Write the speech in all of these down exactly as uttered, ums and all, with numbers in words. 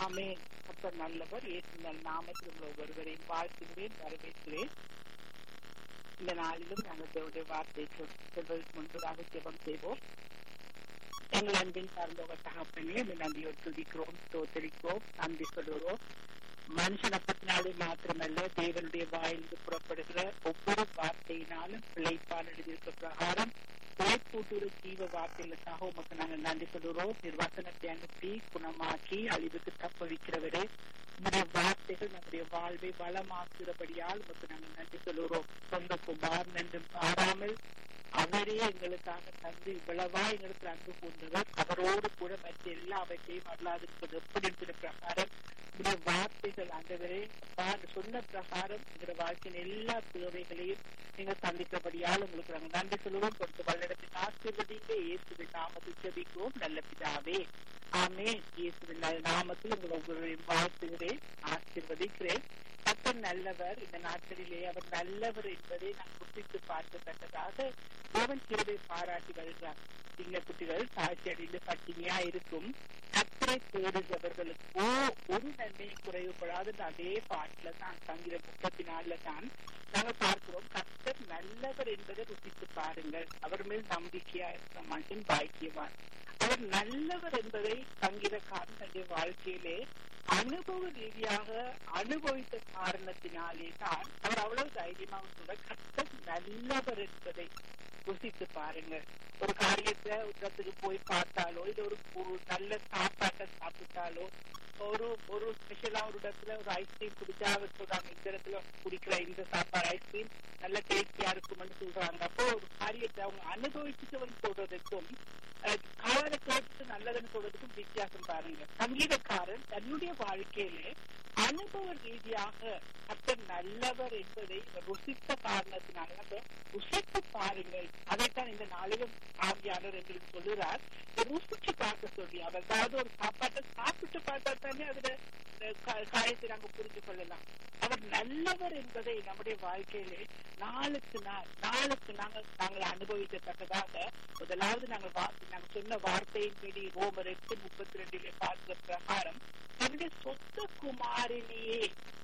ஆமென். கர்த்தர் நல்லவர். இயேசுவின் நாமத்தில் உங்கள் ஒவ்வொருவரையும் வாழ்த்துகிறேன், வரவேற்கிறேன். இந்த நாளிலும் நாங்கள் தேவனுடைய வார்த்தை சொல்வதற்கு முன்பதாக ஜெபம் செய்வோம். எங்கள் அன்பின் சார்ந்தவர் தகப்பனே, நன்றியோடு துதிக்கிறோம், ஸ்தோத்திரிக்கிறோம், நன்றி சொல்கிறோம். மனுஷன் அப்பத்தினாலே மாத்திரமல்ல, தேவனுடைய வாயிலிருந்து புறப்படுகிற ஒவ்வொரு வார்த்தையினாலும் பிழைப்பால் எழுதியிருக்க பிரகாரம் பிழைப்பூட்டுற ஜீவ வார்த்தைகளுக்காக உமக்கு நாங்கள் நன்றி சொல்கிறோம். நிர்வாசனத்தை அனுப்பி குணமாக்கி அழிவுக்கு தப்ப வைக்கிறவரே, உங்களுடைய வார்த்தைகள் நம்முடைய வாழ்வை வளமாக்குகிறபடியால் உமக்கு நாங்கள் நன்றி சொல்கிறோம். சொந்த குமார் நன்றும் பாராமல் அவரே எங்களுக்காக தந்து இவ்வளவா எங்களுக்கு அன்பு கொண்டவர், அவரோடு கூட மற்ற எல்லாவற்றையும் அல்லாதிருப்பது எப்படி இருக்கிற பிரகாரம் இந்த வார்த்தைகள் ஆண்டவரே சொன்ன பிரகாரம் என்ற வாழ்க்கையின் எல்லா தேவைகளையும் நீங்க சந்திக்கிறபடியால் உங்களுக்கு நாங்கள் நன்றி சொல்லுவோம். கொடுத்து வல்லிடத்தின் ஆசீர்வதிங்க. இயேசுவின் நாமத்தில் ஜெபிக்கிறோம் நல்ல பிதாவே, ஆமென். இயேசுவின் நாமத்தில் உங்கள் ஒவ்வொருவரையும் வாழ்த்துகிறேன், ஆசீர்வதிக்கிறேன். கர்த்தர் நல்லவர். இந்த நாட்களிலே அவர் நல்லவர் என்பதை நான் குறிப்பிட்டு பார்க்கத்தக்கதாக தேவன் கிருபை பாராட்டி வருகிறார். சிங்க குட்டிகள் தாழ்ச்சி அடைந்து பட்டினியா இருக்கும், கர்த்தரை தேடுகிறவர்களுக்கோ ஒரு நன்மையும் குறைவுபடாது. அதே பாட்டுல தான் சங்கீதம் முப்பத்தி நாலுல தான் நாங்கள் பார்க்கிறோம், கர்த்தர் நல்லவர் என்பதை ருசித்து பாருங்கள், அவர் மேல் நம்பிக்கையா இருக்க மாட்டேன் பாக்கியவான். அவர் நல்லவர் என்பதை சங்கீதக்காரன் தன்னுடைய வாழ்க்கையிலே அனுபவ ரீதியாக அனுபவித்த காரணத்தினாலே தான் அவர் அவ்வளவு தைரியமாக சொல்ற, கர்த்தர் நல்லவர் என்பதை ருசித்து பாருங்கள். ஒரு காரியத்தை இடத்துக்கு போய் பார்த்தாலோ, இது ஒரு ஒரு நல்ல சாப்பாட்டை சாப்பிட்டாலோ, ஒரு ஒரு ஸ்பெஷலா ஒரு இடத்துல ஒரு ஐஸ்கிரீம் குடிச்சா அவர் சொல்றாங்க, இந்த இடத்துல குடிக்கிற இந்த சாப்பாடு ஐஸ்கிரீம் நல்ல டேஸ்டியா இருக்கும்னு சொல்றாங்க. அப்போ ஒரு காரியத்தை அவங்க அனுபவிச்சுட்டு சொல்றதுக்கும் காதல கேட்டு நல்லதுன்னு சொல்றதுக்கும் வித்தியாசம் பாருங்க. சங்கீதக்காரன் தன்னுடைய வாழ்க்கையிலே அனுபவ ரீதியாக கர்த்தர் நல்லவர் என்பதை ருசித்த காரணத்தினால ருசித்து பாருங்கள். அதைத்தான் இந்த நாளிலும் ஆவியாளர் எங்களுக்கு சொல்லுறார், ருசிச்சு பார்க்க சொல்லி. அதாவது ஒரு சாப்பாட்டை சாப்பிட்டு பார்த்தா தானே அதுல காயத்தை நாங்க புரிந்து கொள்ளலாம். அவர் நல்லவர் என்பதை நம்முடைய வாழ்க்கையிலே நாளுக்கு நாள் நாளுக்கு நாங்கள் நாங்கள் அனுபவிக்கத்தக்கதாக முதலாவது நாங்கள் நாங்கள் சொன்ன வார்த்தையின்படி ரோமர் எட்டு முப்பத்தி ரெண்டிலே பார்க்கிற பிரகாரம் தன்னுடைய சொந்த குமாரிலேயே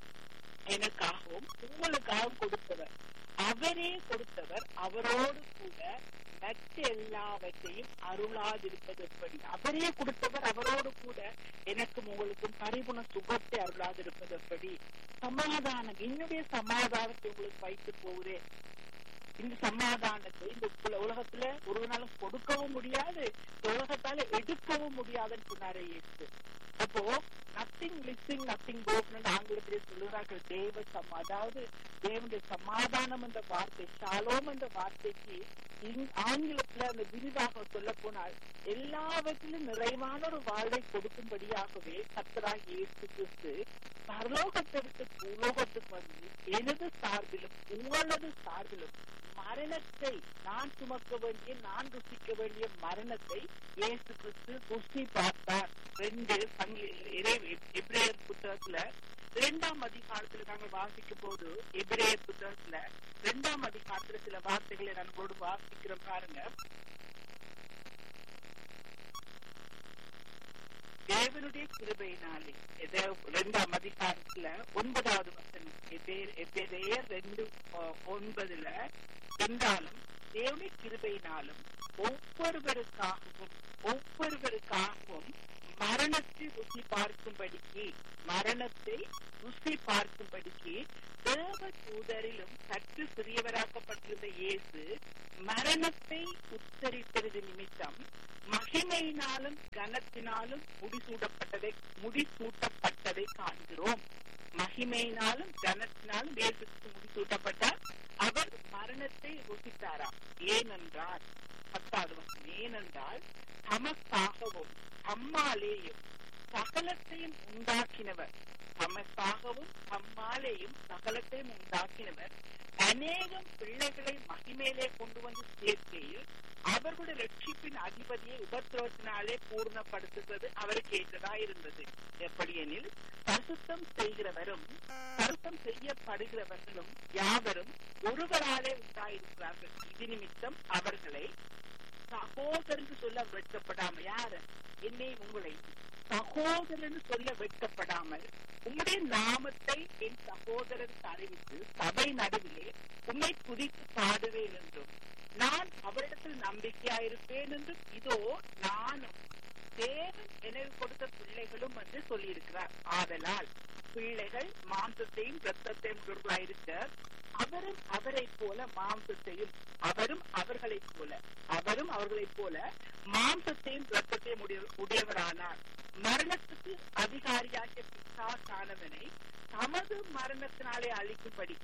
எனக்காகவும் உங்களுக்காகவும் கொடுத்தவர், அவரே கொடுத்தவர், அவரோடு கூட மற்ற எல்லாவற்றையும் அருளாதிருப்பது எப்படி? அவரே கொடுத்தவர், அவரோடு கூட எனக்கும் உங்களுக்கும் பரிபூர்ண சுகத்தை அருளாதிருப்பது எப்படி? சமாதானம், என்னுடைய சமாதானத்தை உங்களுக்கு வைத்து போகிறேன். இந்த சமாதானத்தை இந்த உலகத்துல ஒரு நாளும் கொடுக்கவும் முடியாது, உலகத்தால எடுக்கவும் முடியாதுன்னு சொன்னாரே இயேசு. அப்போ நத்திங் மிஸ்ஸிங் நத்திங் broken ஆங்கிலத்திலே சொல்லுகிறார்கள் தேவ சம் அதாவது தேவனுடைய சமாதானம் என்ற வார்த்தை, ஷாலோம் என்ற வார்த்தைக்கு ஆங்கிலத்துல அந்த விரிவாக சொல்ல போனால் எல்லாவற்றிலும் நிறைவான ஒரு வாழ்வை கொடுக்கும்படியாகவே கர்த்தராகிய இயேசு கிறிஸ்து பரலோகத்திற்கு பூலோகத்துக்கு வந்து எனது சார்பிலும் உங்களது சார்பிலும் மரணத்தை நான் சுமக்க வேண்டிய நான் ருசிக்க வேண்டிய மரணத்தை இயேசு கிறிஸ்து ருசி பார்த்தார். ரெண்டு எபிரேயர் புத்தகத்துல இரண்டாம் அதிகாரத்துல நாங்கள் வாசிக்கும் போது எபிரேயர் புத்தகத்துல இரண்டாம் அதிகாரத்துல சில வார்த்தைகளை நம்மளோடு வாசிக்கிற பாருங்க. தேவனுடைய கிருபையினாலே இரண்டாம் அதிகாரத்துல ஒன்பதாவது வசனம் எபிரேயர் ரெண்டு ஒன்பதுல என்றாலும் தேவனுடைய கிருபையினாலும் ஒவ்வொருவருக்காகவும் ஒவ்வொருவருக்காகவும் மரணத்தை ருசி பார்க்கும்படிக்கு மரணத்தை ருசி பார்க்கும்படிக்கு தேவ தூதரிலும் சற்று சிறியவராக்கப்பட்டிருந்த இயேசு மரணத்தை உச்சரித்தது நிமித்தம் மகிமையினாலும் கனத்தினாலும் முடிசூட்டப்பட்டதை முடிசூட்டப்பட்டதை காண்கிறோம். மகிமையினாலும் கனத்தினாலும் இயேசுக்கு முடிசூட்டப்பட்டார். அவர் மரணத்தை ருசித்தாராம். ஏனென்றால் பத்தாவது வருஷம் ஏனென்றால் தமக்காகவும் தம்மாலேயும் சகலத்தையும் உண்டாக்கினவர் தமக்காகவும் தம்மாலேயும் சகலத்தையும் உண்டாக்கினவர் அநேகம் பிள்ளைகளை மகிமையிலே கொண்டு வந்து சேர்க்கையில் அவர்களுடைய ரட்சிப்பின் அதிபதியை உபத்திரவத்தினாலே பூர்ணப்படுத்துவது அவருக்கு ஏற்றதா இருந்தது. எப்படி எனில் பரிசுத்தம் செய்கிறவரும் பரிசுத்தம் செய்யப்படுகிறவர்களும் யாவரும் ஒருவராலே உண்டாயிருக்கிறார்கள். இது நிமித்தம் அவர்களை சகோதரன் சொல்ல வெட்கப்படாம யாரு என்னை உங்களை சகோதரன் சொல்ல வெட்கப்படாமல் உம்முடைய நாமத்தை என் சகோதரனுக்கு அறிவித்து சபை நடுவிலே உம்மை துதித்து பாடுவேன் என்றும் நான் அவரிடத்தில் நம்பிக்கையாயிருப்பேன் என்றும் இதோ நானும் தேவன் எனக்கு கொடுத்த பிள்ளைகளும் என்று சொல்லியிருக்கிறார். ஆதலால் பிள்ளைகள் மாம்சத்தையும் இரத்தத்தையும் உடையவர்களாயிருக்க அவரும் அவரை போல மாம்சத்தையும் அவரும் அவர்களைப் போல அவரும் அவர்களைப் போல மாம்சத்தையும் இரத்தத்தையும் உடையவரானார். மரணத்துக்கு அதிகாரியாகிய பிசாசானவனை தமது மரணத்தினாலே அழிக்கும்படி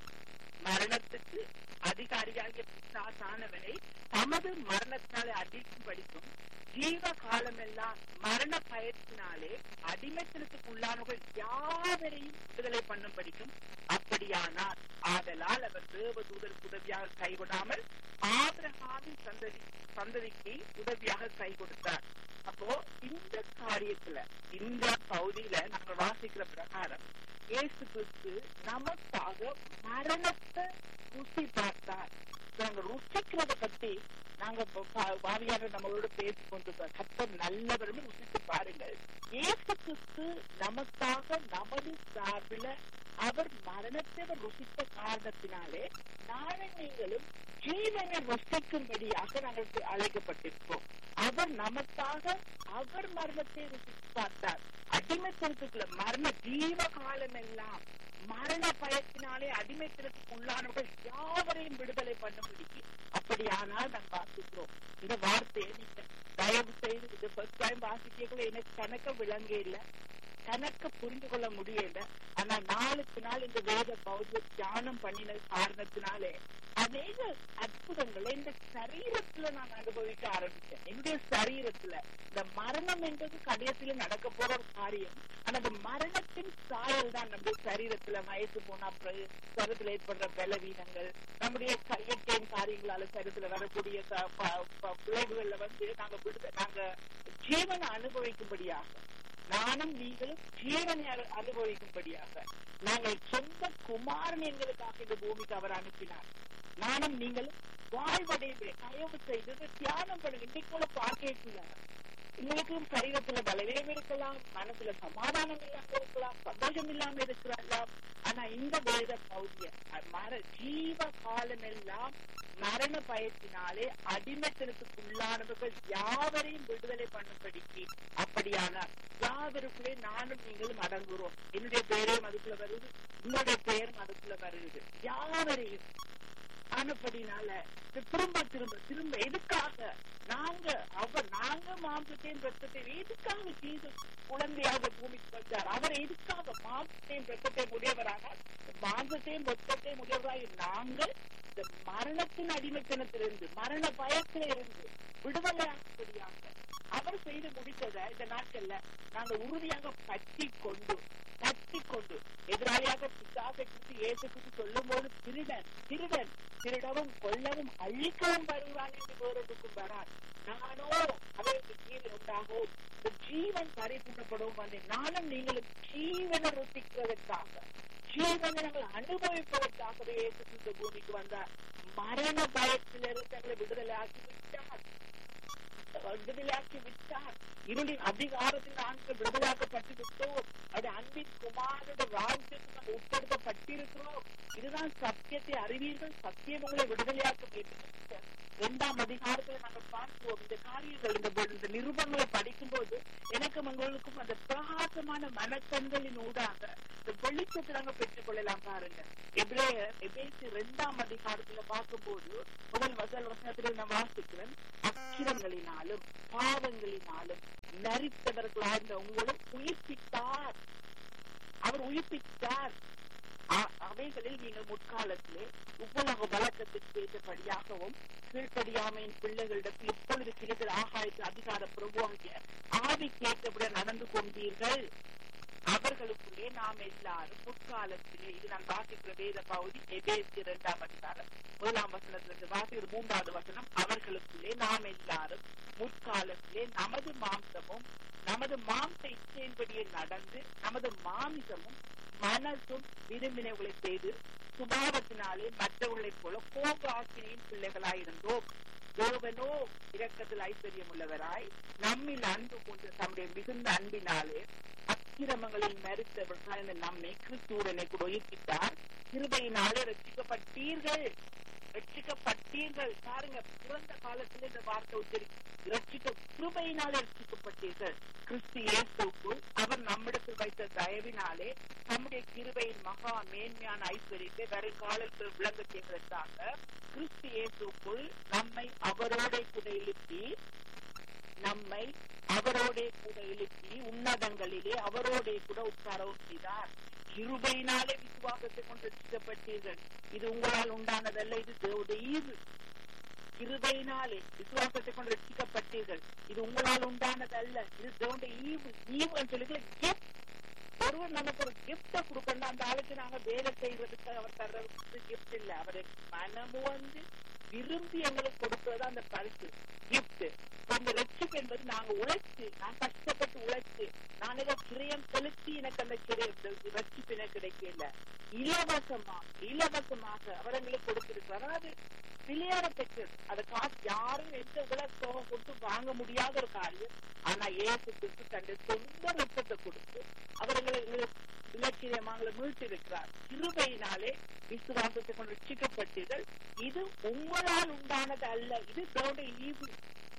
மரணத்துக்கு அதிகாரியாகிய பிசாசானவனை தமது மரணத்தினாலே அழிக்கும்படிக்கும் ஜீவ காலமெல்லாம் மரண பயத்தினாலே அடிமைத்தனத்துக்கு உள்ளானவர்கள் யாவரையும் விடுதலை பண்ணும் படிக்கும். அப்படியானார். ஆதலால் அவர் தேவதூதருக்கு உதவியாக கை கொடாமல் ஆபிரகாமின் சந்ததி சந்ததிக்கு உதவியாக கை கொடுத்தார். அப்போ இந்த காரியத்துல இந்த பகுதியில நாங்க வாசிக்கிற பிரகாரம் இயேசு கிறிஸ்து நமக்காக மரணத்தை ருசி பார்த்தார். நாங்க ருசிக்கிறத பத்தி நாங்க பாவியாக நம்மளோட பேசிக் கொண்டிருக்கோம். கர்த்தர் நல்லவரும் ருசித்து பாருங்கள். இயேசு கிறிஸ்து நமக்காக நமது சார்பில அவர் மரணத்தை ருசித்த காரணத்தினாலே நானும் நீங்களும் ஜீவனை ருசிக்கும்படியாக நாங்கள் அழைக்கப்பட்டிருக்கோம். அவர் நமக்காக அவர் மரணத்தை ருசித்து பார்த்தார். அடிமைத்தனத்துக்குள்ள மரண ஜீவ காலம் எல்லாம் மரண பயத்தினாலே அடிமைத்தனத்துக்கு உள்ளானவர்கள் யாவரையும் விடுதலை பண்ணும்படிக்கு. அப்படியானால் நாங்கள் வாசிக்கிறோம். இந்த வார்த்தையை நீங்க தயவு செய்து இது ஃபர்ஸ்ட் டைம் வாசிக்கல எனக்கு கணக்க விளங்க இல்லை, கணக்க புரிந்து கொள்ள முடியல. ஆனா நாளுக்கு நாள் இந்த வேத பௌத்த தியானம் பண்ணின காரணத்தினாலே அநேக அற்புதங்களை இந்த சரீரத்துல நான் அனுபவிக்க ஆரம்பிச்சேன். என்னுடைய சரீரத்துல இந்த மரணம் என்பது கடைசியில நடக்க போற ஒரு காரியம். ஆனா அந்த மரணத்தின் சாயல் தான் நம்முடைய சரீரத்துல வயசு போனா சரீரத்துல ஏற்படுற பலவீனங்கள், நம்முடைய இயற்கையின் காரியங்களால சரீரத்துல வரக்கூடிய விளைவுகள்ல வந்து நாங்க விடுத நாங்க ஜீவனை அனுபவிக்கும்படியாக நானும் நீங்களும் ஜீவனை அனுபவிக்கும்படியாக நாங்கள் சொந்த குமாரன் எங்களுக்காக இந்த பூமிக்கு அவர் அனுப்பினார். நானும் நீங்களும் வாழ்வடைவே தயவு செய்து தியானம் பண்ணுங்க. இன்னைக்கு கூட பார்க்கலாம், உங்களுக்கும் சரீரத்துல பலவீனம் இருக்கலாம், மனசுல சமாதானம் இல்லாம இருக்கலாம், சந்தோஷம் இல்லாம இருக்கலாம். ஆனா இந்த வேத பௌதிய மர ஜீவ காலம் எல்லாம் மரண பயத்தினாலே அடிமைத்தனத்துக்கு உள்ளானவர்கள் யாவரையும் விடுதலை பண்ணும்படிக்கு. அப்படியானால் யாவருக்குள்ளே நானும் நீங்களும் அடங்குறோம். என்னுடைய பெயரையும் அதுக்குள்ள வருது, உன்னுடைய பெயரும் அதுக்குள்ள வருது, யாவரையும். ஆனப்படினால திரும்ப திரும்ப திரும்ப எதுக்காக நாங்க அவர் நாங்க மாம்சத்தையும் ரத்தத்தையும் எதுக்காக ஜீசஸ் குழந்தையாக பூமிக்கு வந்தார்? அவர் எதுக்காக மாம்சத்தையும் ரத்தத்தையும் உடையவராக மாம்சத்தையும் ரத்தத்தையும் உடையவராக நாங்கள் இந்த மரணத்தின் அடிமைத்தனத்திலிருந்து மரண பயத்தில இருந்து விடுதலையாகும்படியாக அவர் செய்து முடித்ததை இந்த நாட்கள்ல நாங்க உறுதியாக பற்றி கொண்டு பற்றி கொண்டு எதிராளியாக பிசாசை குறித்து இயேசு குறித்து சொல்லும் போது திருடன் திருடன் திருடவும் கொல்லவும் அழிக்கவும் வருவான் என்று வேறொருக்கும் வரான். நானோ அவருக்கு கீழே உண்டாகவும் இந்த ஜீவன் பறிப்புப்படவும் வந்தேன். நானும் நீங்களும் ஜீவனை ருசிக்கிறதற்காக ஜீவனை நாங்கள் அனுபவிப்பதற்காகவே இயேசு கிறிஸ்து பூமிக்கு வந்தார். மரண பயத்திலிருந்து தங்களை விடுதலை ஆக்கி விட்டார் விடுதலையாக்கி விட்டார் இருளின் அதிகாரத்தில் நாங்கள் விடுதலாக்கப்பட்டு விட்டோம். அது அன்பின் குமாரோட ராஜ்யத்துக்கு நாங்கள் உட்படுத்தப்பட்டிருக்கிறோம். இதுதான் சத்தியத்தை அறிவீர்கள், சத்தியம் உங்களை விடுதலையாக்கும். இரண்டாம் அதிகாரத்துல நாங்கள் பார்க்கிறோம் இந்த காரியங்கள். இந்த நிருபங்களை படிக்கும் போது எனக்கும் உங்களுக்கும் அந்த பிரகாசமான மனக்கண்களின் ஊடாக இந்த வெளிச்சத்தை நாங்க பெற்றுக் கொள்ளலாம். பாருங்க, எபேசு இரண்டாம் அதிகாரத்துல பார்க்கும் போது முதல் வசல் வசனத்திலே நான் வாசிக்கிறேன். அக்கிரங்களினாலும் பாவங்களினாலும் நரித்தவர்களாக உங்களும் உயிர்ப்பித்தார். அவர் உயிர்ப்பித்தார். அவைகளில் நீங்கள் முற்காலத்திலே உலக வழக்கத்திற்கு ஏற்றபடியாகவும் கீழ்ப்படியாமையின் பிள்ளைகளிடத்தில் இப்பொழுது கிடைக்கிற ஆகாயத்து அதிகார பிரபுவாகிய ஆவிக்கேற்றபடி நடந்து கொண்டீர்கள். அவர்களுக்குள்ளே நாம் எல்லாரும் முற்காலத்திலே, இது நான் வாசிக்கிற வேத பகுதி எபேசு இரண்டாம் அதிகாரம் முதலாம் வசனத்திலிருந்து வாசிக்கிற மூன்றாவது வசனம். அவர்களுக்குள்ளே நாம் எல்லாரும் முற்காலத்திலே நமது மாம்சமும் நமது மாம்ச இச்சையின்படியே நடந்து நமது மாமிசமும் மனசும் விரும்பினவர்களை செய்து சுபாவத்தினாலே மற்றவர்களைப் போல கோப ஆக்கினையின் பிள்ளைகளாயிருந்தோம். தேவனோ இரக்கத்தில் ஐஸ்வர்யம் உள்ளவராய் நம்மில் அன்பு கொண்டு தம்முடைய மிகுந்த அன்பினாலே அக்கிரமங்களில் மறுத்தவர்கள் நம்மை கிறிஸ்துவுடனே கூட உயிர்ப்பித்தார். கிருபையினாலே ரட்சிக்கப்பட்டீர்கள் ரட்சிக்கப்பட்டீர்கள் பாருங்க, பிறந்த காலத்தில் இந்த வார்த்தை உச்சரி ரட்சிக்க கிருபையினாலே ரட்சிக்கப்பட்டீர்கள் கிறிஸ்து இயேசுக்குள் அவர் நம்மிடத்தில் வைத்த தயவினாலே நம்முடைய கிருபையின் மகா மேன்மையான ஐஸ்வர்யத்தை வருங்காலத்தில் விளங்க செய்வதற்காக கிறிஸ்து இயேசுக்குள் நம்மை அவரோட கூட எழுப்பி நம்மை அவரோட கூட எழுப்பி உன்னதங்களிலே அவரோட கூட உட்கார செய்தார். கிருபையினாலே விசுவாசத்தை கொண்டு ரட்சிக்கப்பட்டீர்கள். இது உங்களால் உண்டானதல்ல, இது தேவனுடைய ஈவு. கிருபையினாலே விசுவாசத்தை கொண்டு ரட்சிக்கப்பட்டீர்கள். இது உங்களால் உண்டானதல்ல, இது தேவனுடைய ஈவு. ஈவுன்னு சொல்லி கிஃப்ட். ஒருவர் நமக்கு ஒரு கிஃப்ட கொடுக்கணும், அந்த ஆளுக்கு நாங்க வேலை செய்யறதுக்கு அவர் தர்றது கிஃப்ட் இல்ல, அவரை மனமு வந்து விரும்பி எங்களுக்கு கொடுக்கிறது அந்த பரிசு கிஃப்ட். அந்த ரட்சிப்பு என்பது நாங்க உழைச்சு, நான் கஷ்டப்பட்டு உழைச்சு, நான் ஏதோ கிரயம் செலுத்தி எனக்கு அந்த கிரயம் ரட்சிப்பு எனக்கு கிடைக்கல, இலவசமா இலவசமாக அவர் எங்களுக்கு கொடுத்திருக்கிறார். அதாவது விளையாட பெற்றது. அதை காசு யாரும் எந்த உலக கொடுத்து வாங்க முடியாத ஒரு காரியம். ஆனா ஏசு கிறிஸ்து தன்னுடைய சொந்த ரத்தத்தை கொடுத்து அவர்களை இலட்சியமாக மீட்டிருக்கிறார். கிருபையினாலே விசுவாசத்தை கொண்டு ரட்சிக்கப்பட்டீர்கள். இது உங்களால் உண்டானது அல்ல, இது தேவனுடைய ஈவு.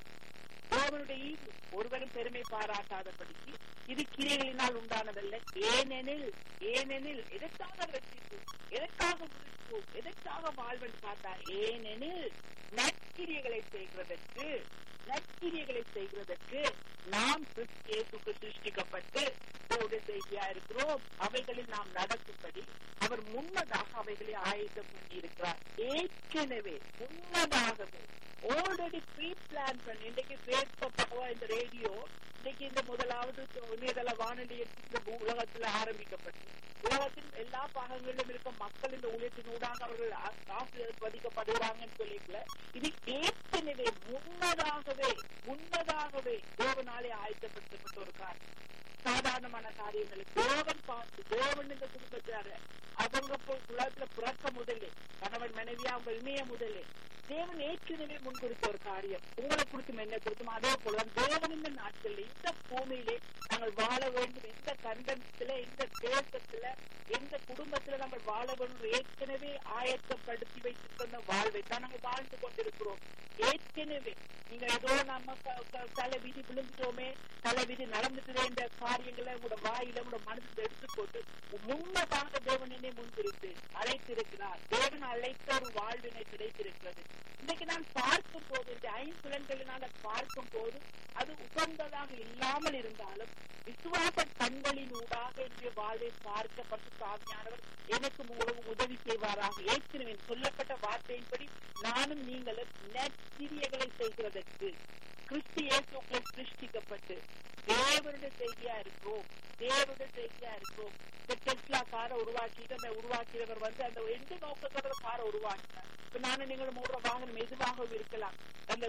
தேவனுடைய ஈவு. ஒருவரும் பெருமை பாராட்டாதபடிக்கு இது கிரியைகளினால் உண்டானதல்ல. ஏனெனில் ஏனெனில் எதற்காக ரட்சிப்பு, எதற்காக முடிப்பு, எதற்காக வாழ்வென்று பார்த்தா ஏனெனில் நற்கிரியைகளை செய்கிறதற்கு நற்கிரியைகளை செய்கிறதற்கு நாம் இயேசுக்கு சிருஷ்டிக்கப்பட்டு செய்தியா இருக்கிறோம். அவைகளில் நாம் நடக்கும்படி அவர் முன்னதாக அவைகளை ஆயத்தம் பண்ணியிருக்கிறார். ஏற்கனவே முன்னதாகவே ஆல்ரெடி ப்ரீ பிளான் பண்ணி இன்றைக்கு பேசப்பட்டவா இந்த ரேடியோ இன்னைக்கு இந்த முதலாவது இணையதள வானொலி இந்த உலகத்துல ஆரம்பிக்கப்பட்டு உலகத்தின் எல்லா பாகங்களிலும் இருக்க மக்கள் இந்த ஊழியத்தின் ஊடாக அவர்கள் ஆசீர்வதிக்கப்படுகிறாங்கன்னு சொல்லிக்கல. இது ஏற்கனவே முன்னதாகவே முன்னதாகவே தேவனாலே ஆயத்தப்படுத்தப்பட்ட ஒரு காரியம். சாதாரணமான காரியங்களுக்கு தேவன் பார்த்து தேவன் இந்த குடும்பத்தார அவங்க உலகத்துல பிறக்க முதலே கணவன் மனைவியா அவங்க இணைய முதலே தேவன் ஏற்கனவே முன்குறித்த ஒரு காரியம். உங்களை குறித்தும் என்ன குறித்தும் அதே போல தேவன் இந்த நாட்கள்ல இந்த பூமியிலே நாங்கள் வாழ வேண்டும், எந்த கண்டத்துல எந்த தேசத்துல எந்த குடும்பத்துல நாங்கள் வாழ வேண்டும் ஏற்கனவே ஆயத்தப்படுத்தி வைத்திருக்கிற வாழ்வை தான் நாங்கள் வாழ்ந்து கொண்டிருக்கிறோம். ஏற்கனவே நீங்க ஏதோ நம்ம தலை விதி விழுந்துட்டோமே, தலை விதி நடந்துட்டு இந்த காரியங்களை உங்களோட வாயில உங்களோட மனதில் எடுத்துக்கொண்டு முன்னதாக தேவனே முன்குறித்து அழைத்திருக்கிறார். தேவன் அழைத்த ஒரு வாழ்வினை கிடைத்திருக்கிறது. இன்னைக்கு நான் பார்க்கும் போது இந்த ஐம்புலன்களினால பார்க்கும் போது அது உகந்ததாக இல்லாமல் இருந்தாலும் விசுவாச கண்களின் ஊடாக என்னுடைய வாழ்வை பார்க்கப்பட்டு சாமியானவர் எனக்கு மூலம் உதவி செய்வாராக. ஏற்கனவே சொல்லப்பட்ட வார்த்தையின்படி நானும் நீங்களும் நற்கிரியைகளை செய்கிறதற்கு கிறிஸ்து இயேசுக்குள்ளே சிருஷ்டிக்கப்பட்டு தேவனுடைய செய்தியா இருக்கிறோம் தேவனுடைய செய்தியா இருக்கிறோம். இந்த டெஸ்லா காரை உருவாக்கிட்டு அந்த உருவாக்கியவர் வந்து அந்த எந்த நோக்கத்தோட காரை உருவாக்கினார். இப்ப நானும் நீங்களும் ஒரு வாகனம் எதுவாகவும் இருக்கலாம். அந்த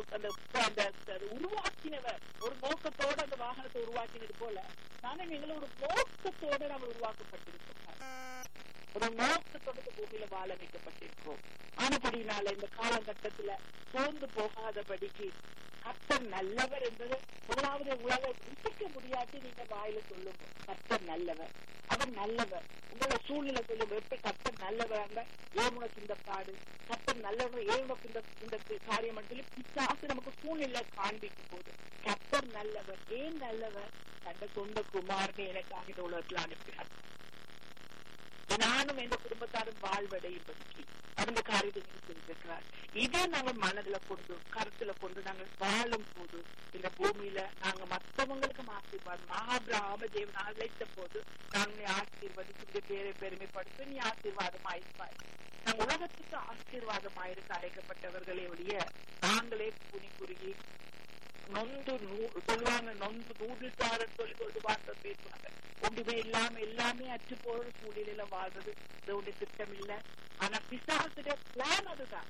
அந்த உருவாக்கினவர் ஒரு நோக்கத்தோட அந்த வாகனத்தை உருவாக்கினது போல நானும் நீங்களும் ஒரு நோக்கத்தோட நம்ம உருவாக்கப்பட்டிருக்கோம். ஒரு நோக்கத்தோட பூமியில வாழ வைக்கப்பட்டிருக்கோம். ஆனபடினால இந்த காலகட்டத்துல சோர்ந்து போகாதபடிக்கு கர்த்தர் நல்லவர் என்பது முதலாவது உங்களால ருசிக்க முடியாது. நீங்க வாயில சொல்லுங்க கர்த்தர் நல்லவர், அவர் நல்லவர். உங்களோட சூழ்நிலை சொல்லுங்க எப்படி கர்த்தர் நல்லவர், ஏன் உனக்கு இந்த பாடு, கர்த்தர் நல்லவர், ஏன் உனக்கு இந்த இந்த காரியம் சொல்லி பிசாசு நமக்கு சூழ்நிலை காண்பிக்கும் போது கர்த்தர் நல்லவர். ஏன் நல்லவர்? தந்த சொந்த குமாரனை எனக்காக இந்த உலகத்துல அனுப்பினார். நானும் எந்த குடும்பத்தாரும் வாழ்வடையும்படிக்கு அந்த காரியத்தை செஞ்சிருக்கிறார். இதை நாங்கள் மனதுல கொண்டு கருத்துல கொண்டு நாங்கள் வாழும் போது இந்த பூமியில நாங்க மற்றவங்களுக்கும் ஆசீர்வாதம் மகாபிராம தேவன் அழைத்த போது நாங்களே ஆசீர்வதிக்கு பேரை பெருமைப்படுத்த நீ ஆசீர்வாதமாயிருப்பாய். நாங்க உலகத்துக்கு ஆசீர்வாதமாயிருக்க அழைக்கப்பட்டவர்களே ஒழிய நாங்களே புனி குறுகி நொந்து சொல்லுவாங்க நொந்து நூடுசாரன்னு சொல்லி சொல்லிட்டு வார்த்தை பேசுவாங்க. ஒன்றுமே இல்லாம எல்லாமே அச்சு போற சூழ்நிலையில வாழ்றது இதோட திட்டம் இல்ல. ஆனா பிசாசுட பிளான் அதுதான்,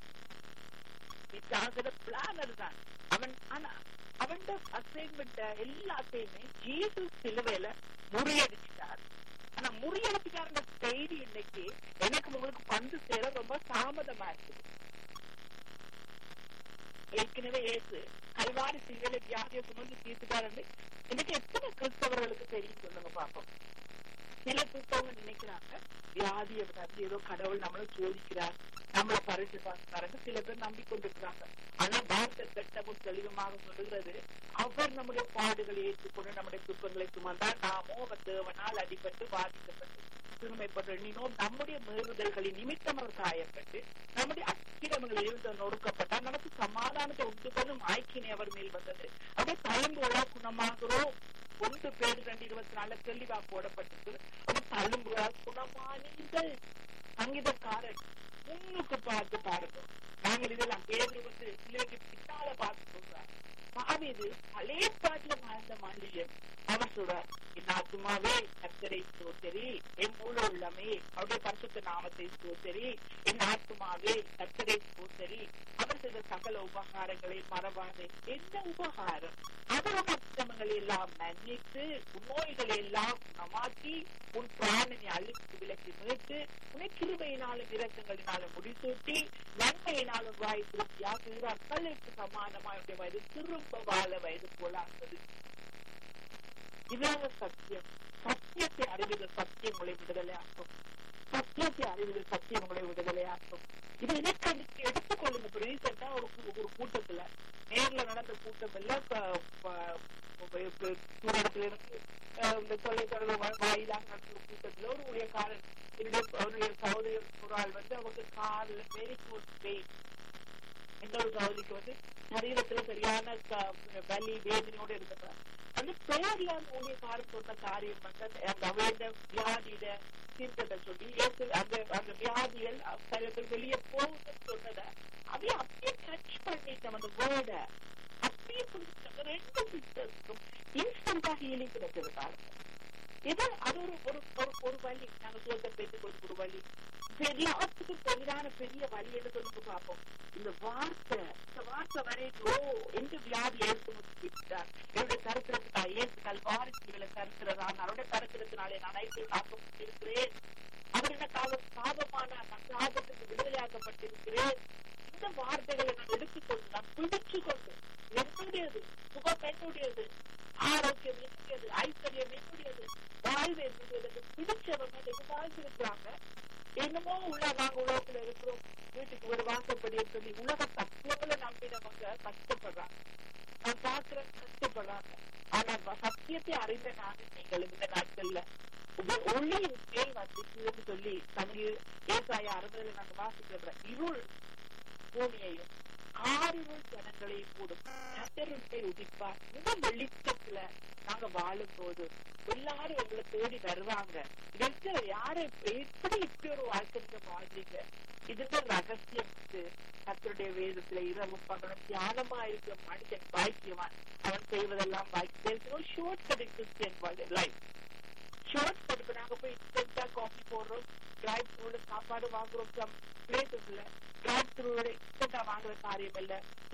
பிசாசுட பிளான் அதுதான். அவன் ஆனா அவன் அசைன்மெண்ட் எல்லாத்தையுமே ஜீசு சிலுவையில முறியடிச்சிட்டார். ஆனா முறியடிச்சுட்டாருன்ற செய்தி இன்னைக்கு எனக்கு உங்களுக்கு வந்து சேர ரொம்ப தாமதமா இருக்குது. ஏற்கனவே ஏசு கல்வாரி சிலுவையில வியாதியை சுமந்து தீர்த்துட்டாரு. இன்னைக்கு எத்தனை கிறிஸ்தவர்களுக்கு தெரியும் சொல்லுங்க பாப்போம். சில கிறிஸ்தவங்க நினைக்கிறாங்க வியாதியை வந்து ஏதோ கடவுள் நம்மளை சோதிக்கிறார், நம்மளை பரிசு பார்க்கிறாங்க. சில பேர் நம்பிக்கொண்டிருக்கிறாங்க. ஆனா வார்த்தை கட்டமும் தெளிவமாக சொல்லுகிறது, அவர் நம்முடைய பாடுகளை ஏற்றுக்கொண்டு நம்முடைய துன்பங்களை சுமந்தார், நாமோ அவர் தேவனால் அடிபட்டு பாதிக்கப்பட்டு சிறுமைப்பட்டு எண்ணினோம். நம்முடைய மீறுதல்களின் நிமித்தம் அவர் காயப்பட்டு நம்முடைய அக்கிரமங்களில் இருந்து நொறுக்கப்பட்டார். நமக்கு சமாதானத்தை உண்டு பண்ணும் ஆய்க்கினை அவர் மேல் வந்தது. அப்படியே தழும்புகளா குணமாகிறோம். ஒன்று பேர் ரெண்டு இருபத்தி நாலு தெளிவா போடப்பட்டிருக்கு. அப்படி தழும்புகளா குணமானீர்கள். சங்கீதக்காரன் முன்னுக்கு பார்த்து பாருங்க. நாங்கள் இதெல்லாம் பேரு வந்து பிள்ளைக்கு பின்னால பார்த்து சொல்றார். பாவிது பழைய பாட்டுல வாழ்ந்த மனிதன் அவர் சொல்றார், என் ஆத்துமாவே கர்த்தரை ஸ்தோத்திரி, என் முழு உள்ளமே அவருடைய பரிசுத்த நாமத்தை ஸ்தோத்திரி, என் ஆத்துமாவே கர்த்தரை ஸ்தோத்திரி, அவர் செய்த சகல உபகாரங்களை மறவாதே. என்ன உபகாரம்? அவரோட அக்கிரமங்களை எல்லாம் மன்னித்து உன் நோய்களை எல்லாம் குணமாக்கி உன் பிராணனை அழித்து விலக்கி மீட்டு உன்னை கிருபையினாலும் இரக்கங்களினாலும் முடிசூட்டி நன்மையினாலும் வாய் திருப்தியாக அக்களுக்கு சமானமாயுடைய வயது திரும்ப வாழ வயது போலாகிறது. இதான சத்தியம். சத்தியத்தை அறிவிதல் சத்தியம் உங்களை விடுதலையாக்கும். சத்தியத்தை அறிவிதல் சத்தியம் உங்களை விடுதலையாக்கும். இது எனக்கு எடுத்துக்கொள்ளுங்க. ரீசெண்டா ஒரு ஒரு கூட்டத்துல நேர்ல நடந்த கூட்டம் எல்லாம் இடத்துல இருந்து இந்த தொலைத்தொடர்பு வாயிலாக நடந்த கூட்டத்துல ஒரு ஊழியக்காரன் என்னுடைய சகோதரி ஒரு ஆள் வந்து அவங்க காலில் வெரிகோஸ் வெயின், இன்னொரு சகோதரிக்கு வந்து சரீரத்துல சரியான வலி வேதனையோட இருக்கிறார். அந்த பெயர்ல அந்த ஊழியக்காரன் சொன்ன காரியம் வந்து அந்த அவருடைய வியாதியில தீர்க்கத்தை சொல்லி அந்த அந்த வியாதிகள் சரீரத்தில் வெளியே போகுதுன்னு சொன்னதை அப்படியே அப்படியே டச் பண்ணிட்டோம். அந்த வேர்ட அப்படியே ரெண்டு சிஸ்டர்ஸுக்கும் இன்ஸ்டன்டா ஹீலிங் கிடைச்சிருக்காரு. இது அது ஒரு ஒரு ஒரு வழி. நாங்க சொல்ற பேச்சு ஒரு வழி. எல்லாத்துக்கும் பெரிதான பெரிய வழி என்று சொல்லுங்க பார்ப்போம். இந்த வார்த்தை இந்த வார்த்தை வரைக்கும் எந்த வியாதி ஏற்படுத்திட்டார் என்னுடைய கருத்திரத்துக்கா ஏசு கல்வாரி சிலுவையில கருத்துறதான் அவருடைய கருத்திரத்தினாலே நான் ஐந்து காக்கப்பட்டிருக்கிறேன். அவர் எனக்காக சாபமான நான் சாபத்துக்கு விடுதலையாக்கப்பட்டிருக்கிறேன். இந்த வார்த்தைகளை நான் எடுத்துக்கொண்டு நான் பிடிச்சு கொண்டு என்னுடையது சுகம் என்னுடையது, ஆரோக்கியம் என்னுடையது, ஐஸ்வர்யம் என்னுடையது, வாழ்வு என்னுடையது பிடிச்சவங்க வாழ்ந்திருக்கிறாங்க. என்னமோ உள்ள நாங்க உலகத்துல இருக்கிறோம், வீட்டுக்கு ஒரு வாசப்படியை சொல்லி உலக தத்துவங்களை நம்பினவங்க கஷ்டப்படுறாங்க. நான் பாக்குற கஷ்டப்படுறாங்க. ஆனா சத்தியத்தை அறிந்த நாங்க நீங்கள் இந்த நாட்கள்ல ஒளியின் மேல் வந்து சொல்லி தமிழ் ஏசாயா அறுபதுல நாங்க வாசிக்கிற இருள் பூமியையும் ஆறுகள் ஜனங்களையும் கூடும் கத்தருக்கை உதிப்பார். இந்த வெளிச்சத்துல நாங்க வாழும் போது எல்லாரும் எங்களை தேடி வருவாங்க. இதற்கு யாரை எப்படி இப்படி ஒரு வாழ்க்கை வாழ்றீங்க? இதுக்கு ரகசியம் கத்தருடைய வேதத்துல இரவு பகலும் தியானமா இருக்கிற மனிதன் பாக்கியவான். அவன் செய்வதெல்லாம் பாக்கியம். Short cut Christian life. Short cut நாங்க போய் இன்ஸ்டன்டா காஃபி போடுறோம், டிரைவ் த்ரூல சாப்பாடு வாங்குறோம், சம் பிளேசஸ்ல டிரைவ் த்ரூல இன்ஸ்டன்டா வாங்குற காரியம் இல்ல.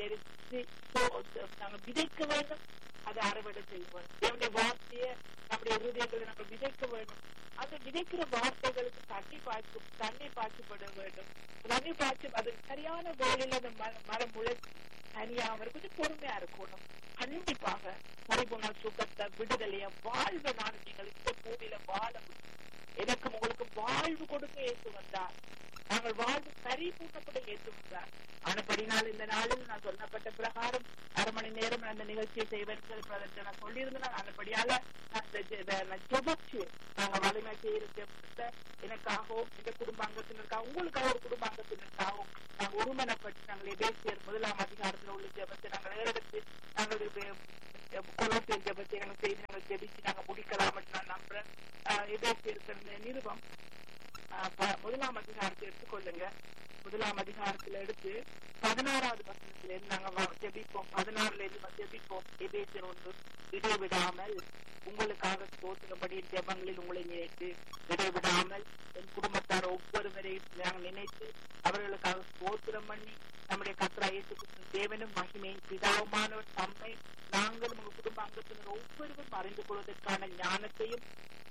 நாங்க விதைக்க வேண்டும், அதை அறுவடை செய்வோம். என்னுடைய வார்த்தைய நம்முடைய ஹிருதயங்களை நம்ம விதைக்க வேண்டும். அந்த விதைக்கிற வார்த்தைகளுக்கு தண்ணி பாய்ச்சி தண்ணி பாய்ச்சப்பட வேண்டும். தண்ணி பாய்ச்சி அது சரியான வேலையில அந்த மரம் முளைச்சி தனியாக கொஞ்சம் பொறுமையா இருக்கணும். கண்டிப்பாக பரிபூர்ண சுகத்தை விடுதலைய வாழ்வை நான் நீங்கள் இந்த பூமியில வாழ முடியும். எனக்கு உங்களுக்கு வாழ்வு கொடுக்க ஏற்று வந்தார். நாங்கள் வாழ்வு பரிபூர்ணப்பட ஏற்று வந்தார். ஆனபடினால் இந்த நாளில் நான் சொல்லப்பட்ட பிரகாரம் அரை மணி நேரம் அந்த நிகழ்ச்சியை செய்வேன் நான் சொல்லியிருந்தேன். ஆனபடியால நான் ஜெபிச்சு நாங்க வலிமை செய்ய எனக்காகவும் இந்த குடும்ப அங்கத்தினருக்காக உங்களுக்காக ஒரு குடும்ப அங்கத்தினருக்காகவும் நாங்கள் ஒருமனப்பட்டு நாங்கள் எபேசியர் முதலாம் அதிகாரத்தில் உள்ள ஜெபத்தை நாங்கள் ஏறெடுத்து நாங்கள் கொலோசியர் ஜெபத்தை நாங்கள் செய்து நாங்கள் ஜெபிச்சு நாங்கள் முடிக்கலாம் நான் நம்புறேன். எபேசியர் நிருபம் முதலாம் அதிகாரத்தை எடுத்துக்கொள்ளுங்க. முதலாம் அதிகாரத்துல எடுத்து பதினாறாவது வசனத்துல இருந்து நாங்க ஜெபிப்போம். பதினாறுல இருந்து ஜெபிப்போம். எபேசியர் ஒன்று இடைவிடாமல் உங்களுக்காக ஸ்தோத்திரப்படி ஜெபங்களில் உங்களை நினைத்து இடைவிடாமல் என் குடும்பத்தார் ஒவ்வொருவரையும் நாங்கள் நினைத்து அவர்களுக்காக ஸ்தோத்திரம் பண்ணி நம்முடைய கர்த்தராகிய இயேசு கிறிஸ்து தேவனும் மகிமையின் பிதாவுமானவர் தம்மை நாங்களும் உங்க குடும்ப அங்கத்தினர் ஒவ்வொருவரும் அறிந்து கொள்வதற்கான ஞானத்தையும்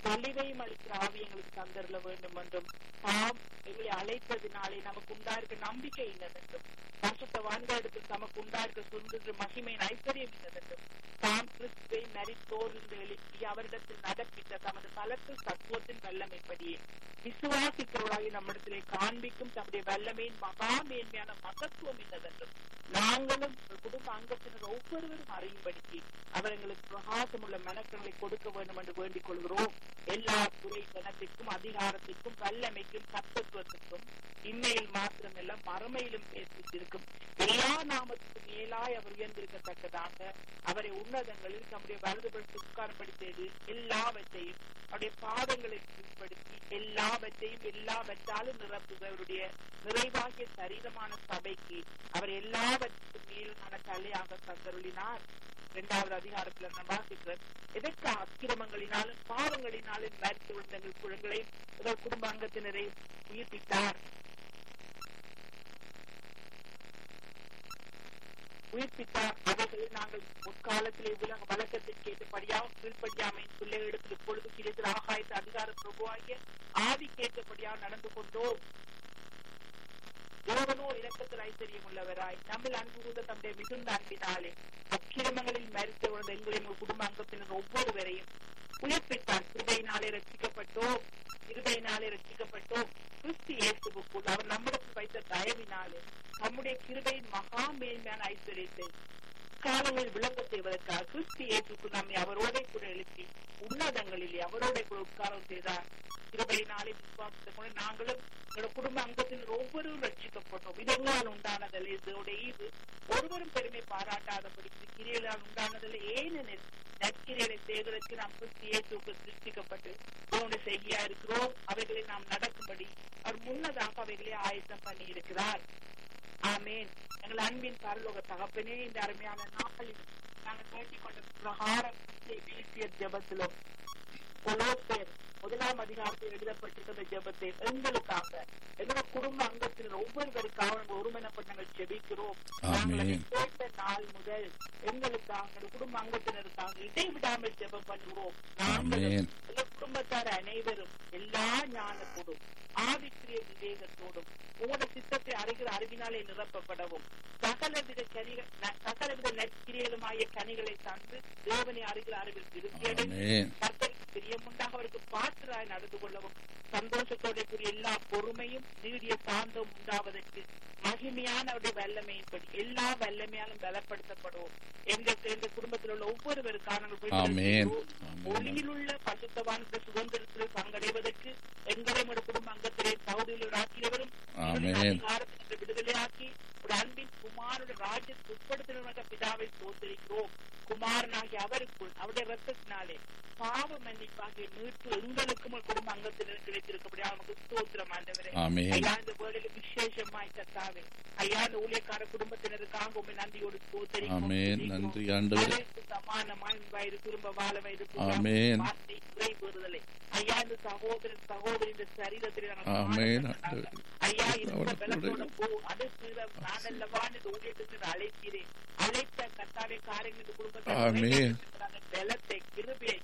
தெளிவையும் அளிக்கிற ஆவி எங்களுக்கு தந்தரல வேண்டும் என்றும், தாம் எங்களை அழைத்ததினாலே நமக்கு உண்டாயிருக்க நம்பிக்கை இன்னதென்றும், பரிசுத்தவான்களிடத்தில் தமக்கு உண்டாயிருக்க சுதந்திர மகிமையின் ஐஸ்வர்யம் இன்னதென்றும், தாம் கிறிஸ்துவை மரித்தோரிலிருந்து எழுப்பி அவரிடத்தில் நடப்பித்த தமது பலத்து சத்துவத்தின் வல்லமைப்படியே விசுவாசிக்கிறவர்களாகி நம்மிடத்திலே காண்பிக்கும் தம்முடைய வல்லமையின் மகா மேன்மையான மகத்துவம் இன்னதென்றும், நாங்களும் குடும்ப அங்கத்தினர் ஒவ்வொருவரும் அறியும்படிக்கு அவர் எங்களுக்கு பிரகாசம் உள்ள மனக்கங்களை கொடுக்க வேண்டும் என்று வேண்டிக் கொள்கிறோம். எல்லா துறை கணத்திற்கும் அதிகாரத்திற்கும் வல்லமைக்கும் சத்தத்துவத்திற்கும் இன்மையில் மாத்திரமல்ல மறுமையிலும் பேசியிருக்கும் எல்லா நாமத்துக்கும் மேலாய் அவர் உயர்ந்திருக்கத்தக்கதாக அவரை உன்னதங்களில் தம்முடைய வலதுபடுத்தி உட்கார்படி செய்து எல்லாவற்றையும் அவருடைய பாதங்களை கீழ்படுத்தி எல்லாவற்றையும் எல்லாவற்றாலும் நிரப்புகிறவருடைய நிறைவாகிய சரீரமான சபைக்கு அவர் எல்லாவற்றுக்கும் மேலான தலையாக தந்தருளினார். இரண்டாவது அதிகாரத்துல நான் வாசிக்கிறேன், எதற்கு அக்கிரமங்களினாலும் பாவங்களினாலும் மரித்து விழுந்த குழந்தைகளை இவர் குடும்ப அங்கத்தினரை உயிர்ப்பித்தார் உயிர்ப்பித்தார் அவைகளை நாங்கள் முற்காலத்திலே உலக வழக்கத்திற்கு ஏற்றபடியாக கீழ்படியாமையின் பிள்ளைகளிடத்தில் இப்பொழுது கிடைத்த ஆகாயத்து அதிகார பிரபுவாகிய ஆவி கேட்டபடியாக நடந்து கொண்டோம். தேவனோ இரக்கத்தில் ஐஸ்வர்யம் உள்ளவராய் நம்மில் அன்பு கூர்ந்த தம்முடைய மிகுந்த அன்பினாலே அக்கிரமங்களில் மரித்து விழுந்த எங்களுடைய குடும்ப அங்கத்தினர் ஒவ்வொருவரையும் உயிர்ப்பித்தார். கிருபையினாலே ரட்சிக்கப்பட்டோம் கிருபையினாலே ரட்சிக்கப்பட்டோம் கிறிஸ்து இயேசுவுக்குள் அவர் நம்மிடத்தில் வைத்த தயவினாலே நம்முடைய கிருபையின் மகா மேன்மையான ஐஸ்வர்யத்தை காலங்களில் விளங்க செய்வதற்காக கிறிஸ்து இயேசுக்குள் நம்மை அவரோட கூட எழுப்பி உன்னதங்களிலே அவரோட கூட உட்காரம் செய்தார். கிருபையினாலே விசுவாசத்தை கொண்டு நாங்களும் எங்களோட குடும்ப அங்கத்தினர் ஒவ்வொருவரும் ரட்சிக்கப்பட்டோம். இதெல்லாம் உண்டானதில்லை, இதோட ஈவு ஒருவரும் பெருமை பாராட்டாதபடி கிரியலால் உண்டானதில்லை. ஏனெனில் நற்கிரிகளை செய்வதற்கு நாம் கிறிஸ்து இயேசுவுக்கு சிருஷ்டிக்கப்பட்டு அவனுடைய செய்தியா இருக்கிறோம். அவைகளை நாம் நடக்கும்படி அவர் முன்னதாக அவைகளை ஆயத்தம் பண்ணி இருக்கிறார். ஆமேன். எங்கள் அன்பின் பரலோக தகப்பனே, இந்த அருமையான நாளில் நாங்கள் வேண்டிக் கொண்ட பிரகாரம் வீசிய ஜபத்திலும் கொலோசேர் முதலாம் அதிகாரத்தில் எழுதப்பட்டிருக்கிற ஜபத்தை எங்களுக்காக எங்களோட குடும்ப அங்கத்தினர் ஒவ்வொருவருக்காக நாங்கள் ஒருமனப்பட்டு நாங்கள் ஜெபிக்கிறோம். நாங்கள் கேட்ட நாள் முதல் எங்களுக்காக குடும்ப அங்கத்தினருக்காக இடைவிடாமல் ஜெபம் பண்ணுகிறோம். நாங்களும் எங்கள் குடும்பத்தார் அனைவரும் எல்லா ஞானத்தோடும் ஆவிக்குரிய விவேகத்தோடும் உங்களோட சித்தத்தை அறிகிற அறிவினாலே நிரப்பப்படவும் சகலவித கனிகள் சகலவித நற்கிரியலுமாய கனிகளை தந்து தேவனை அறிகிற அறிவில் திருப்தியடைந்து கர்த்தருக்கு பிரியமுண்டாக அவருக்கு பாத்திராய் நடந்து கொள்ளவும் சந்தோஷத்தோட கூடிய எல்லா பொறுமையும் நீடிய சாந்தம் உண்டாவதற்கு மகிமையான அவருடைய வல்லமையின்படி எல்லா வல்லமையாலும் பலப்படுத்தப்படுவோம். எங்க எங்க குடும்பத்தில் உள்ள ஒவ்வொருவருக்கான ஒளியில் உள்ள பசுத்தவான சுதந்திரத்தில் பங்கடைவதற்கு எங்களுடைய குடும்ப அங்கத்திலே சகோதரிகள் ஆக்கியவரும் அதிகாரத்திற்கு விடுதலையாக்கி ஒரு அன்பின் குமாரனுடைய ராஜ்யத்தை உட்படுத்தின பிதாவை சோதரிக்கிறோம். குமாரனாகிய அவருக்குள் அவருடைய ரத்தத்தினாலே பாவ மன்னிப்பாகிய மீட்பு எங்களுக்கும் குடும்ப அங்கத்தினர் கிடைத்திருக்கபடியா நமக்கு ஸ்தோத்திரம் ஆண்டவரே. ஐயா, இந்த வேளையில விசேஷமாய் கர்த்தாவே ஐயா, இந்த ஊழியக்கார குடும்பத்தினருக்காக உண்மை நன்றியோடு ஸ்தோத்திரிக்கிறோம். சமானமாய் வயது திரும்ப வாழ வயது வார்த்தை குறை கூறுதலை ஐயா, இந்த சகோதரன் சகோதரி இந்த சரீரத்தில் ஐயா இந்த பலத்தோட போ அடுத்து நான் அல்லவான் இந்த ஊழியத்துக்கு அழைக்கிறேன். அழைத்த கர்த்தாவே காரியங்கள் இந்த குடும்பத்தை பலத்தை கிருபையை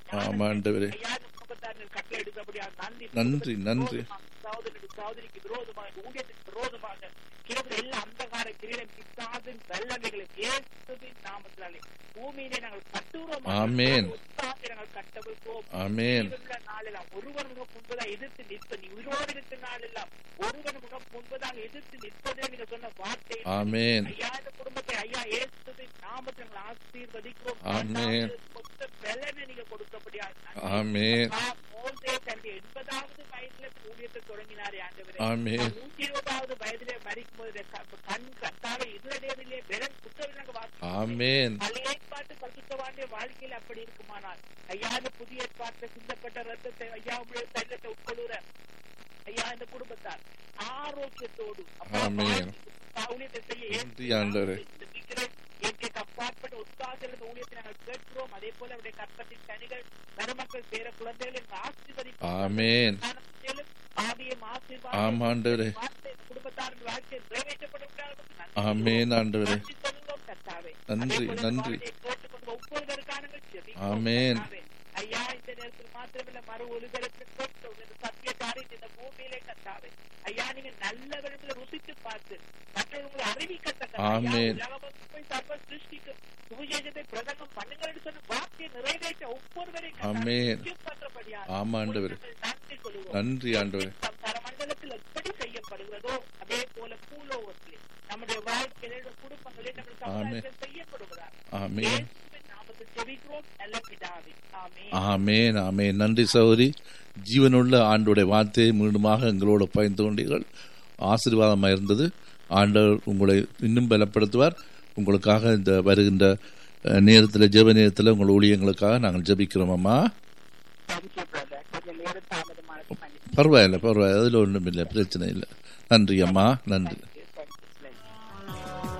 கட்டளை எடுத்தபடியா நன்றி நன்றி. சகோதரி சகோதரிக்கு விரோதமாக ஊழியத்துக்கு விரோதமாக கிழக்கு எல்லா அந்தகார கிரீடம் பிசாசின் வல்லமைகளை இயேசுவின் நாமத்தினாலே பூமியிலே நாங்கள் கட்டுகிறோம். நாங்கள் கட்டவிழ்ப்போம். நாளெல்லாம் ஒருவர் முகம் முன்பதாக எதிர்த்து நிற்ப நீ உயிரோடு இருக்கிற நாளெல்லாம் ஒருவர் முகம் முன்பதாக எதிர்த்து நிற்பதே நீங்க சொன்ன வார்த்தை. ஐயா, இந்த குடும்பத்தை ஐயா இயேசுவின் நாமத்தை நாங்கள் ஆசீர்வதிக்கிறோம். மொத்த பலனை நீங்க கொடுக்கப்படியா தன்னுடைய எண்பதாவது வயதுல ஊழியத்தை தொடங்கினாரே ஆண்டவரே. நூற்றி இருபதாவது வயதிலே மறிக்கும் போது கண் கத்தாவை இருளடையிலே வெறும் புத்தகம் வாசிக்கிறேன். பழைய ஏற்பாட்டு பரிசுத்தவானுடைய வாழ்க்கையில் அப்படி இருக்குமானால் ஐயா, இந்த புதிய ஏற்பாட்டை சிந்தப்பட்ட ரத்தத்தை ஐயா உங்களுடைய சரீரத்தை உட்கொள்ளுற ஐயா இந்த குடும்பத்தார் ஆரோக்கியத்தோடு ஊழியத்தை செய்ய இயற்கைக்கு அப்பாற்பட்ட உற்சாகத்திலிருந்து ஊழியத்தை நாங்கள் கேட்கிறோம். அதே போல அவருடைய கற்பத்தின் கனிகள் மருமக்கள் பேர குழந்தைகள் ஆசீர்வதிப்போம். ஆவியம் ஆசீர்வாதம் குடும்பத்தாரின் வாழ்க்கை நிறைவேற்றப்படும். கர்த்தாவே நன்றி நன்றி கேட்டுக்கொண்டு ஒவ்வொருவருக்கான ஐயா இந்த நேரத்தில் மாத்திரமில்ல மறு ஒலிபரப்பில் கொண்டோம் இந்த சத்தியக்காரி இந்த பூமியிலே கத்தாவே ஐயா நீங்க நல்லவர்களை ருசித்து பார்த்து மற்றவர்களை அறிவிக்கத்தக்க போய் சர்வ சிருஷ்டிக்கு சுவிசேஷத்தை பிரசங்கம் பண்ணுங்கள் சொன்ன வார்த்தையை நிறைவேற்ற ஒவ்வொருவரையும் நன்றி கொள்வோம். நன்றி ஆண்டவரே. மண்டலத்தில் எப்படி செய்யப்படுகிறதோ அதே போல பூலோகத்திலே நம்முடைய வாழ்க்கையில குடும்பங்களில் நம்ம சமுதாயத்தில் செய்யப்படுகிறார். ஆமென் ஆமென். நன்றி சகோதரி. ஜீவனுள்ள ஆண்டோடைய வார்த்தையை மீண்டுமாக எங்களோட பயந்து கொண்டீர்கள். ஆசீர்வாதமாக இருந்தது. ஆண்டவர் உங்களை இன்னும் பலப்படுத்துவார். உங்களுக்காக இந்த வருகின்ற நேரத்தில் ஜெப நேரத்தில் உங்கள் ஊழியங்களுக்காக நாங்கள் ஜெபிக்கிறோம் அம்மா. பரவாயில்ல பரவாயில்ல, அதில் ஒன்றும் இல்லை, பிரச்சனை இல்லை. நன்றி அம்மா, நன்றி.